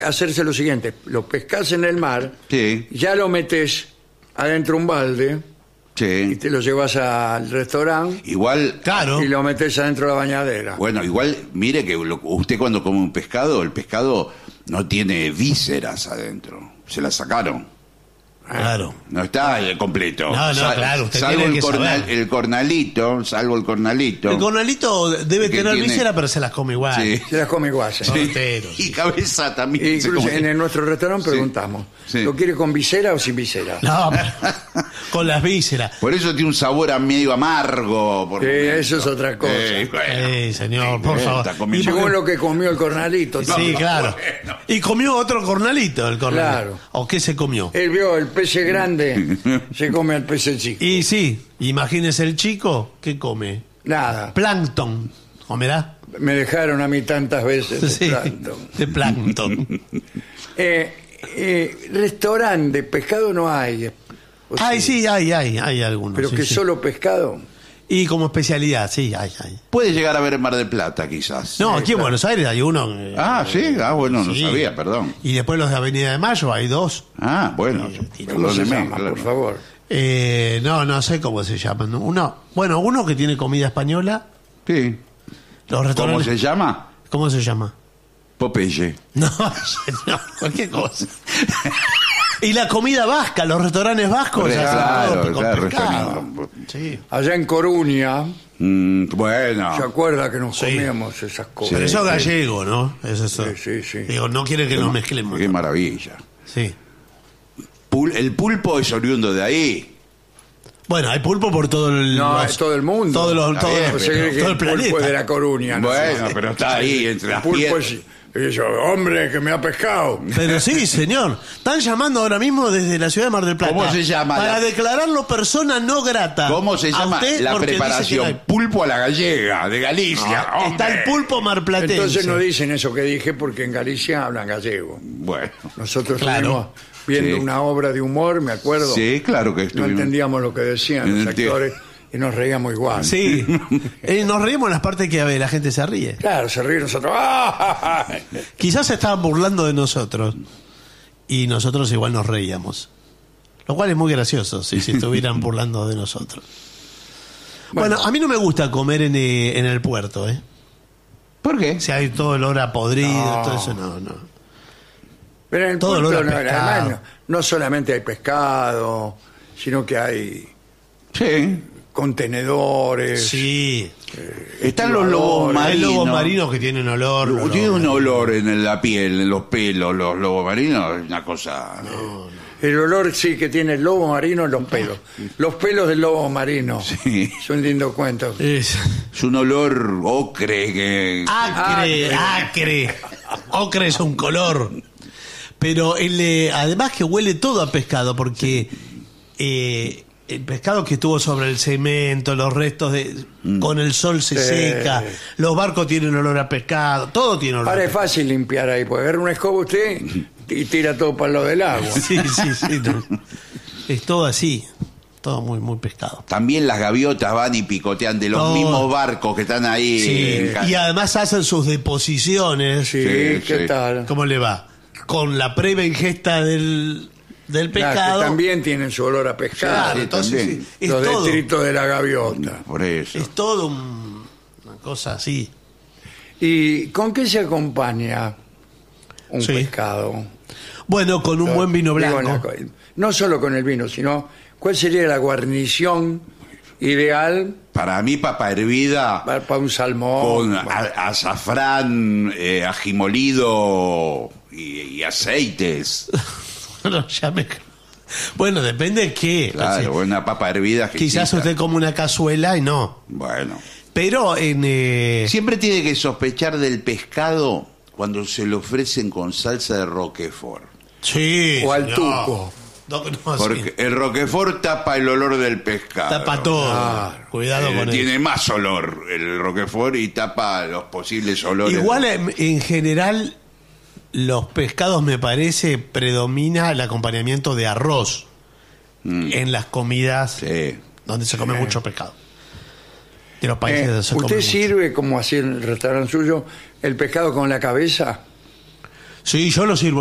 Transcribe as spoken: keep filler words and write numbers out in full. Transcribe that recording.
hacerse lo siguiente: lo pescás en el mar, Sí. ya lo metes adentro un balde y Sí. te lo llevas al restaurante Igual, Claro. y lo metes adentro de la bañadera. bueno, igual, mire que lo- usted cuando come un pescado, el pescado no tiene vísceras adentro. Se las sacaron. Claro. No está eh, completo. No, no, claro, usted salvo tiene el, que cornal- saber. el cornalito, salvo el cornalito. El cornalito debe Que tener tiene- víscera, pero se las come igual. Sí. Se las come igual, señor. Sí. Entero, Y sí. cabeza también. E se incluso come. en el- nuestro restaurante Sí. preguntamos, Sí. ¿lo quiere con visera o sin visera? No, pero con las vísceras. Por eso tiene un sabor a medio amargo. Por Sí, momento. eso es otra cosa. Eh, bueno. Sí, señor, por Eh, favor. está comiendo- Según lo que comió el cornalito. Sí, también. claro. bueno. Y comió otro cornalito, el cornalito. Claro. ¿O qué se comió? Él vio el pez grande, se come al pez chico. Y sí, imagínese el chico, ¿qué come? Nada, Plancton. ¿Comerá? me dejaron a mí tantas veces de Sí, plancton. de plancton. Eh, eh, restaurante de pescado no hay. ¿o Ay, sí, hay, hay, hay algunos. Pero sí, que sí. solo pescado. Y como especialidad, sí, hay, hay. Puede llegar a ver en Mar del Plata, quizás. No, aquí en Buenos Aires hay uno. eh, Ah, sí. Ah, bueno, no sí. sabía, perdón. Y después los de Avenida de Mayo hay dos. Ah, bueno. ¿Cómo se perdóneme, llama, claro. por favor? Eh, no, no sé cómo se llaman. Uno, bueno, uno que tiene comida española. Sí. Los ¿Cómo restaurantes. se llama? ¿Cómo se llama? Popeye. No, no, cualquier cosa. Y la comida vasca, los restaurantes vascos. ya hacen Claro, todo con claro, pescado. restaurante. Sí. Allá en Coruña, Mm, bueno. ¿se acuerda que nos Sí. comíamos esas cosas? Pero eso sí. es gallego, ¿no? Es eso. Sí, sí, sí. Digo, no quiere que nos mezclemos. Qué maravilla. Sí. Pul- el pulpo es oriundo de ahí. Bueno, hay pulpo por todo el. No, los- es todo el mundo. Todo, los- Está todo, bien, O sea, pero- que todo el el pulpo planeta. es de la Coruña. ¿no? Bueno, pero está ahí entre El las pulpo piedras. es... y yo, hombre, que me ha pescado. Pero sí, señor. Están llamando ahora mismo desde la ciudad de Mar del Plata. ¿Cómo se llama Para la- declararlo persona no grata. ¿Cómo se A llama usted la porque dice que preparación? no hay- Pulpo a la gallega, de Galicia. Está hombre. el pulpo marplatense. Entonces no dicen eso que dije porque en Galicia hablan gallego. Bueno. Nosotros Claro. estuvimos viendo Sí. una obra de humor, me acuerdo. Sí, claro que No estuvimos. entendíamos lo que decían los Enti- actores y nos reíamos igual. Sí. Eh, nos reímos en las partes que a ver, la gente se ríe. Claro, se ríen nosotros. ¡Ah! Quizás se estaban burlando de nosotros y nosotros igual nos reíamos. Lo cual es muy gracioso si se estuvieran burlando de nosotros. Bueno, Bueno. a mí no me gusta comer en, eh, en el puerto, ¿eh? ¿Por qué? Si hay todo el olor a podrido, No. todo eso, no, no. Pero en el Todo puerto, olor a no, pescado. además, no, no solamente hay pescado, sino que hay Sí. contenedores. Sí. Están los lobos Hay Hay marinos. lobos marinos que tienen olor. Lo- olor. Tiene un olor en la piel, en los pelos, los lobos marinos, es una cosa. El olor sí que tiene el lobo marino en los pelos. Los pelos del lobo marino. Sí. Es un lindo cuento. Es Es un olor ocre que. acre, acre. Ocre es un color. Pero el, eh, además que huele todo a pescado, porque eh, el pescado que estuvo sobre el cemento, los restos de. Con el sol se Sí. seca, los barcos tienen olor a pescado, todo tiene olor Ahora a es fácil limpiar ahí, porque agarra una escoba usted y tira todo para lo del agua. Sí, sí, sí. no. Es todo así. Todo muy, muy pescado. También las gaviotas van y picotean de los Todo. mismos barcos que están ahí. Sí. en ca- Y además hacen sus deposiciones. Sí, Sí, ¿qué sí. tal? ¿Cómo le va? Con la previa ingesta del, del Claro, pescado. que también tienen su olor a pescado. Claro, Sí, entonces también. sí, es Los todo. detritos de la gaviota. Por eso. Es todo un- una cosa así. ¿Y con qué se acompaña un Sí. pescado? Bueno, con un buen vino Digo, blanco. la- no solo con el vino, sino ¿cuál sería la guarnición ideal Para mí, papa hervida para, para un salmón? con a- azafrán, eh, ají molido y, y aceites. Bueno, ya me- bueno, depende de qué. Claro, Así, una papa hervida. quizás exquisita. usted come una cazuela y no. Bueno. Pero en... eh, Siempre tiene que sospechar del pescado cuando se lo ofrecen con salsa de Roquefort. sí, O al señor. tuco. No, no, Porque sí. el Roquefort tapa el olor del pescado. Tapa todo. Claro. Cuidado Eh, con eso. tiene más olor el Roquefort y tapa los posibles olores. Igual en, en general los pescados me parece predomina el acompañamiento de arroz en las comidas Sí. donde se come mucho pescado. De los países Eh, donde se come ¿Usted mucho. sirve, como así en el restaurante suyo, el pescado con la cabeza? Sí, yo lo sirvo